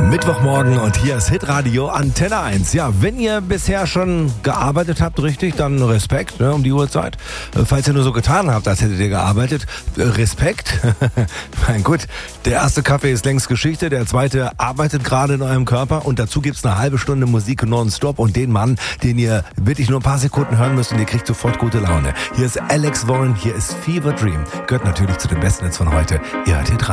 Mittwochmorgen und hier ist Hitradio Antenne 1. Ja, wenn ihr bisher schon gearbeitet habt, richtig, dann Respekt, ne, um die Uhrzeit. Falls ihr nur so getan habt, als hättet ihr gearbeitet, Respekt. Mein gut, der erste Kaffee ist längst Geschichte, der zweite arbeitet gerade in eurem Körper und dazu gibt's eine halbe Stunde Musik nonstop und den Mann, den ihr wirklich nur ein paar Sekunden hören müsst und ihr kriegt sofort gute Laune. Hier ist Alex Warren, hier ist Fever Dream. Gehört natürlich zu den besten Hits von heute. Ihr hört Hitradio.